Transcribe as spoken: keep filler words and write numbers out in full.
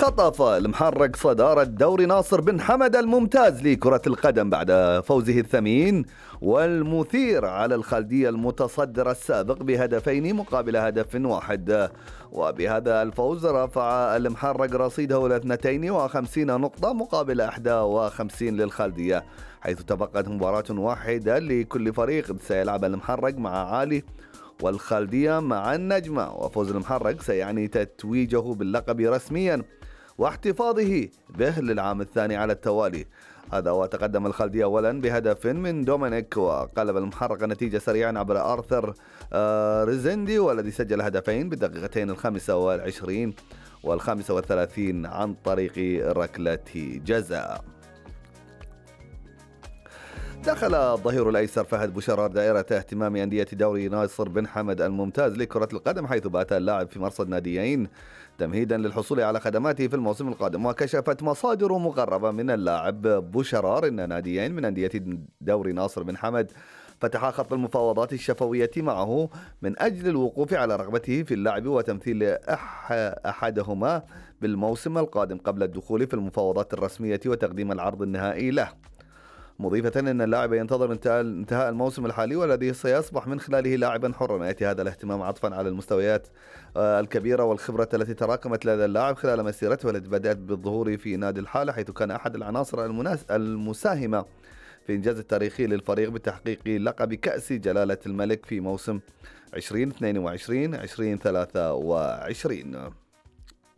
خطف المحرق صدارة دوري ناصر بن حمد الممتاز لكرة القدم بعد فوزه الثمين والمثير على الخالدية المتصدرة السابق بهدفين مقابل هدف واحد. وبهذا الفوز رفع المحرق رصيده إلى اثنتين وخمسين نقطة مقابل إحدى وخمسين للخالدية، حيث تبقت مباراة واحدة لكل فريق. سيلعب المحرق مع عالي والخالدية مع النجمة، وفوز المحرق سيعني تتويجه باللقب رسميا واحتفاظه به للعام الثاني على التوالي. هذا وتقدم الخالدية أولا بهدف من دومينيك، وقلب المحرق النتيجة سريعا عبر آرثر ريزندي والذي سجل هدفين بالدقيقتين الخامسة والعشرين والخامسة والثلاثين عن طريق ركلة جزاء. دخل الظهير الأيسر فهد بوشرار دائرة اهتمام أندية دوري ناصر بن حمد الممتاز لكرة القدم، حيث بات اللاعب في مرصد ناديين تمهيدا للحصول على خدماته في الموسم القادم. وكشفت مصادر مقربة من اللاعب بوشرار أن ناديين من أندية دوري ناصر بن حمد فتحا خط المفاوضات الشفوية معه من أجل الوقوف على رغبته في اللعب وتمثيل أح أحدهما بالموسم القادم قبل الدخول في المفاوضات الرسمية وتقديم العرض النهائي له، مضيفة أن اللاعب ينتظر انتهاء الموسم الحالي والذي سيصبح من خلاله لاعبا حرا. يأتي هذا الاهتمام عطفا على المستويات الكبيرة والخبرة التي تراكمت لدى اللاعب خلال مسيرته والتي بدأت بالظهور في نادي الحالة، حيث كان أحد العناصر المساهمة في إنجاز التاريخي للفريق بتحقيق لقب كأس جلالة الملك في موسم عشرين اثنين وعشرين عشرين ثلاثة وعشرين.